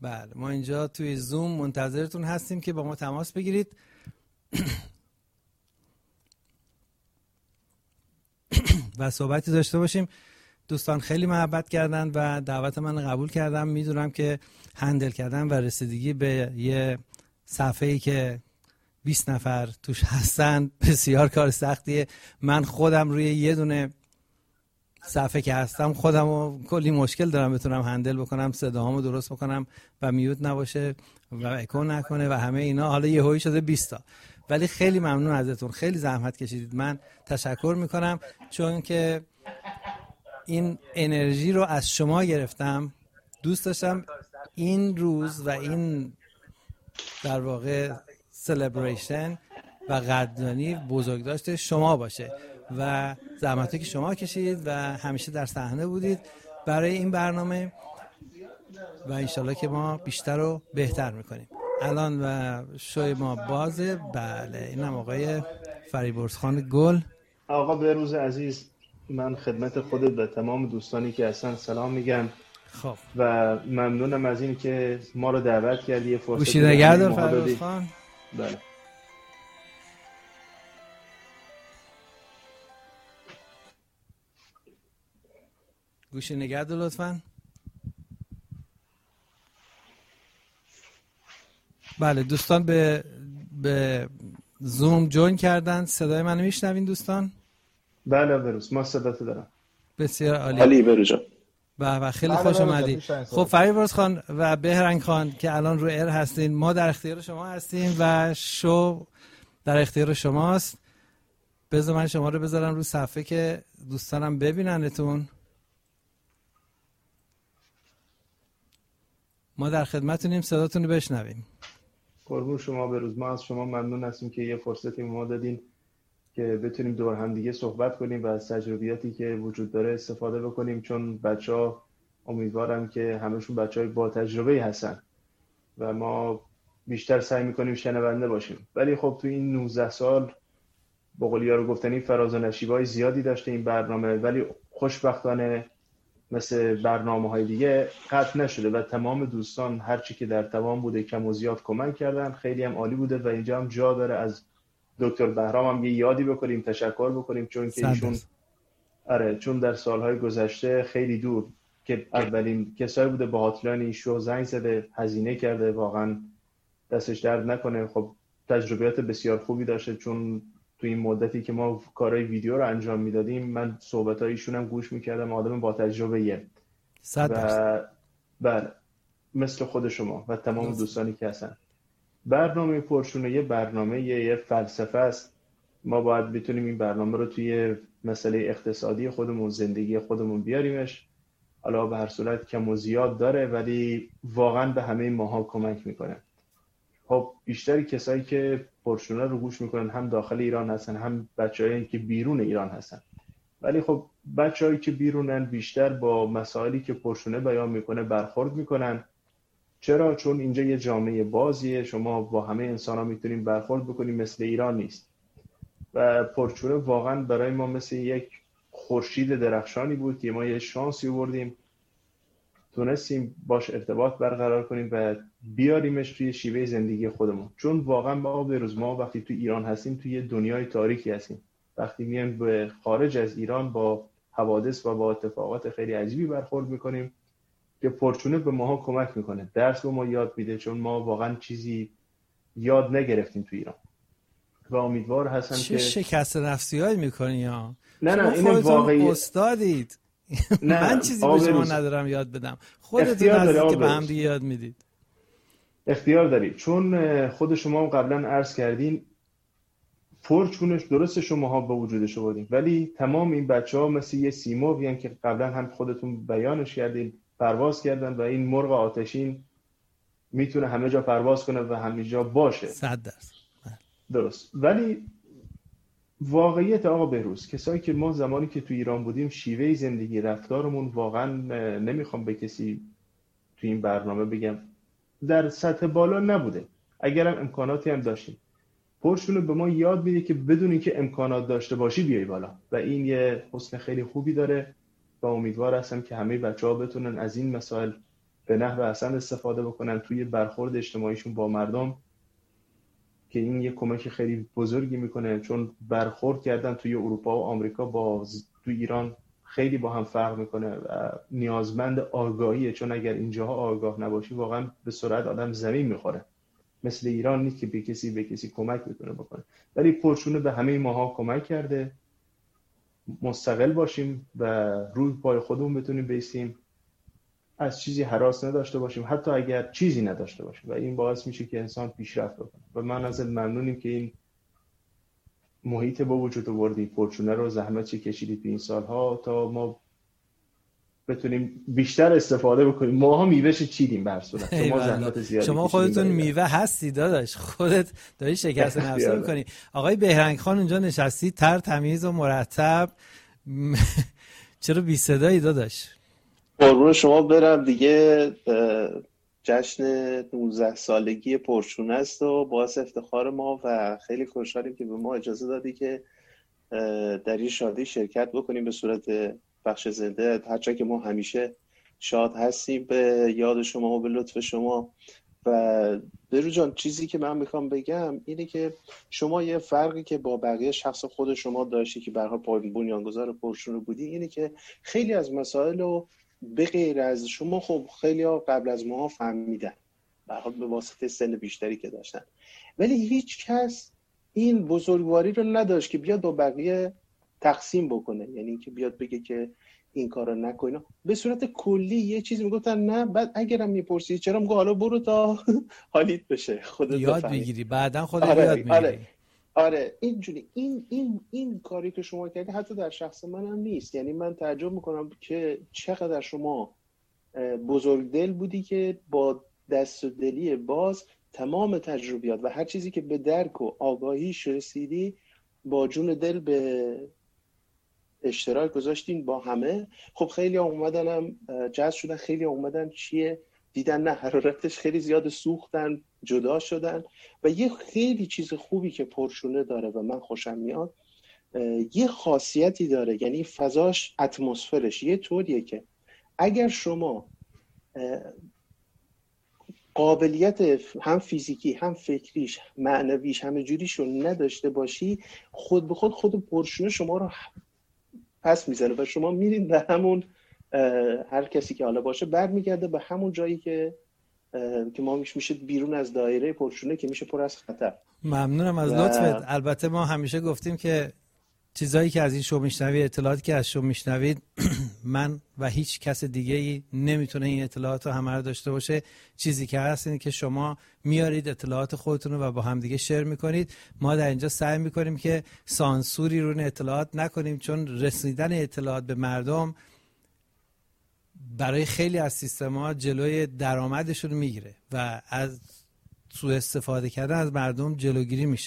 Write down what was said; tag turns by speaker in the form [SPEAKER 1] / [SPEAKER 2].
[SPEAKER 1] بله، ما اینجا توی زوم منتظرتون هستیم که با ما تماس بگیرید. و صحبتی داشته باشیم. دوستان خیلی محبت کردن و دعوت من قبول کردم. میدونم که هندل کردن و رسیدگی به یه صفحه‌ای که 20 نفر توش هستن بسیار کار سختیه. من خودم روی یه دونه صفحه که هستم خودم کلی مشکل دارم بتونم هندل بکنم، صداهامو درست بکنم و میوت نباشه و اکو نکنه و همه اینا. حالا یهویی شده 20 تا. ولی خیلی ممنون ازتون، خیلی زحمت کشیدید. من تشکر میکنم چون که این انرژی رو از شما گرفتم. دوست داشتم این روز و این در واقع سلبریشن و قدردانی بزرگداشت شما باشه و زحمتی که شما کشید و همیشه در صحنه بودید برای این برنامه و انشالله که ما بیشتر و بهتر میکنیم. الان و شوی ما بازه. بله، اینم آقای فریبرزخان گل.
[SPEAKER 2] آقا بهروز عزیز، من خدمت خودت و تمام دوستانی که هستن سلام میگم.
[SPEAKER 1] خب
[SPEAKER 2] و ممنونم از این که ما رو دعوت کردی، یه فرصت
[SPEAKER 1] گوشی نگهدار فریبرزخان.
[SPEAKER 2] بله.
[SPEAKER 1] گوشی نگهدار لطفاً. بله، دوستان به زوم جوین کردن. صدای منو میشنوین دوستان؟
[SPEAKER 2] بله بروز، ما صداتو دارم.
[SPEAKER 1] بسیار عالی.
[SPEAKER 3] علی بروز جان.
[SPEAKER 1] و خیلی خوش اومدید. خب فریبرز خان و بهرنگ خان که الان رو ایر هستین، ما در اختیار شما هستیم و شو در اختیار شماست. بذار من شما رو بذارم رو صفحه که دوستانم ببیننتون. ما در خدمتونیم، صداتون رو بشنویم.
[SPEAKER 2] قربون شما بروز، ما از شما ممنون هستیم که یه فرصتی ما دادین که بتونیم دور هم دیگه صحبت کنیم و از تجربیاتی که وجود داره استفاده بکنیم، چون بچه‌ها امیدوارم که همشون بچه‌های با تجربه هستن و ما بیشتر سعی میکنیم شنونده باشیم. ولی خب تو این 19 سال به قول یارو گفتنی فراز و نشیب‌های زیادی داشته این برنامه، ولی خوشبختانه مثل برنامه‌های دیگه قطع نشده و تمام دوستان هرچی که در توان بوده کم و زیاد کمک کردن. خیلی هم عالی بوده و اینجا هم جا داره از دکتر بهرام هم یه یادی بکنیم، تشکر بکنیم، چون که ایشون چون در سالهای گذشته خیلی دور که اولین کسایی بوده با هاتلاین ایشو زنگ زده، هزینه کرده، واقعا دستش درد نکنه. خب تجربیات بسیار خوبی داشته، چون تو این مدتی که ما کارهای ویدیو رو انجام میدادیم من صحبت‌های ایشون هم گوش میکردم. آدم با تجربه‌ایه و بله، مثل خود شما و تمام دوستانی که هستن. برنامه پرشونه یه برنامه یه فلسفه است. ما باید بتونیم این برنامه رو توی مسئله اقتصادی خودمون، زندگی خودمون بیاریمش. حالا به هر صورت کم و زیاد داره ولی واقعا به همه ماها کمک میکنه. خب بیشتری کسایی که پرشونه رو گوش میکنن هم داخل ایران هستن هم بچه‌هایی که بیرون ایران هستن، ولی خب بچه‌هایی که بیرونن بیشتر با مسائلی که پرشونه بیان میکنه برخورد میکنن. چرا؟ چون اینجا یه جامعه بازیه، شما با همه انسان‌ها میتونین برخورد بکنین، مثل ایران نیست. و پرشونه واقعا برای ما مثل یک خورشید درخشانی بود که ما یه شانسی آوردیم تونستیم باش ارتباط برقرار کنیم و بیاریمش توی شیوه زندگی خودمون. چون واقعا ما به روز ما وقتی توی ایران هستیم توی دنیای تاریکی هستیم. وقتی میایم به خارج از ایران با حوادث و با اتفاقات خیلی عجیبی برخورد میکنیم که پرچونه به ماها کمک میکنه، درس به ما یاد میده، چون ما واقعا چیزی یاد نگرفتیم توی ایران و امیدوار هستم
[SPEAKER 1] چه
[SPEAKER 2] که
[SPEAKER 1] شکست نفسیایی میکنی یا
[SPEAKER 2] نه این واقعی
[SPEAKER 1] استادید. من چیزی به شما ندارم یاد بدم، خودتون هستید که به هم دیگه یاد میدید.
[SPEAKER 2] اختیار دارید، چون خود شما قبلا عرض کردین پرچونش درست شماها به وجودش آوردین، ولی تمام این بچه‌ها مثل یه سیمرغی هستن که قبلا هم خودتون بیانش کردین، پرواز کردن و این مرغ آتشین میتونه همه جا پرواز کنه و همه جا باشه.
[SPEAKER 1] 100%.
[SPEAKER 2] درست. ولی واقعیت آقا بهروز، کسایی که ما زمانی که تو ایران بودیم شیوه زندگی رفتارمون واقعا نمیخوام به کسی تو این برنامه بگم در سطح بالا نبوده، اگرم امکاناتی هم داشتیم. پرشونه به ما یاد میده که بدون اینکه امکانات داشته باشی بیای بالا و این یه حسن خیلی خوبی داره و امیدوار هستم که همه بچه‌ها بتونن از این مسائل به نحو حسن استفاده بکنن توی برخورد اجتماعیشون با مردم، که این یه کمک خیلی بزرگی میکنه، چون برخورد کردن توی اروپا و آمریکا با توی ایران خیلی با هم فرق میکنه و نیازمند آگاهیه، چون اگر اینجاها آگاه نباشی واقعا به سرعت آدم زمین میخوره. مثل ایران نیست که به کسی کمک بتونه بکنه. ولی پرچونه به همه ماها کمک کرده مستقل باشیم و روی پای خودمون بتونیم بیستیم، از چیزی هراس نداشته باشیم، حتی اگر چیزی نداشته باشیم، و این باعث میشه که انسان پیشرفت بکنه. و من ازت ممنونیم که این محیط با وجود آوردی، پرچونه رو زحمت چی کشیدی تو این سالها تا ما بتونیم بیشتر استفاده بکنیم. ماها میوهش چیدیم به هر صورت، شما زحمت زیادی
[SPEAKER 1] شما خودتون میوه هستی داداش، خودت داری شکست نفس میکنی. آقای بهرنگ خان اونجا نشستی تر تمیز و مرتب، چرا بی صدایی داداش؟
[SPEAKER 3] قربون شما برم دیگه. جشن 19 سالگی پرچونه است و باعث افتخار ما و خیلی خوشحالیم که به ما اجازه دادی که در این شادی شرکت بکنیم به صورت بخش زنده. هرچند که ما همیشه شاد هستیم به یاد شما و به لطف شما. و درو جان، چیزی که من میخوام بگم اینه که شما یه فرقی که با بقیه شخص خود شما داشتی که به هر حال بنیانگذار پرچونه بودی اینه که خیلی از مسائل رو به غیر از شما خب خیلی ها قبل از ما فهمیدن، به هر حال به واسطه سن بیشتری که داشتن، ولی هیچ کس این بزرگواری رو نداشت که بیاد با بقیه تقسیم بکنه، یعنی اینکه بیاد بگه که این کارو نکن. به صورت کلی یه چیزی میگفتن نه، بعد اگرم میپرسید چرا، میگه حالا برو تا حالیت بشه، خودت
[SPEAKER 1] یاد بگیری بعداً خودت یاد میگیری.
[SPEAKER 3] آره اینجوری. این کاری که شما کردی حتی در شخص منم نیست، یعنی من تعجب میکنم که چقدر شما بزرگدل بودی که با دست و دلی باز تمام تجربیات و هر چیزی که به درک و آگاهیش رسیدی با جون دل به اشتراک گذاشتین با همه. خب خیلی اومدن هم جذب شدن، خیلی اومدن چیه دیدن نه حرارتش خیلی زیاد، سوختن، جدا شدن. و یه خیلی چیز خوبی که پرچونه داره و من خوشم میاد، یه خاصیتی داره، یعنی فضاش، اتمسفرش یه طوریه که اگر شما قابلیت هم فیزیکی هم فکریش معنویش همه جوریش رو نداشته باشی، خود به خود پرچونه شما رو پس میزنه و شما میرین به همون، هر کسی که حالا باشه برمیگرده به همون جایی که ما میشه بیرون از دایره پرچونه که میشه پر از خطر.
[SPEAKER 1] ممنونم از لطفت. البته ما همیشه گفتیم که چیزایی که از این شو میشنوید، اطلاعاتی که از شو میشنوید، من و هیچ کس دیگه ای نمیتونه این اطلاعات رو همه رو داشته باشه. چیزی که هست اینه که شما میارید اطلاعات خودتون رو و با هم دیگه شیر میکنید. ما در اینجا سعی میکنیم که سانسوری رو اطلاعات نکنیم، چون رسیدن اطلاعات به مردم برای خیلی از سیستم‌ها جلوی درآمدشون رو میگیره و از سوء استفاده کردن از مردم جلوگیری میشه.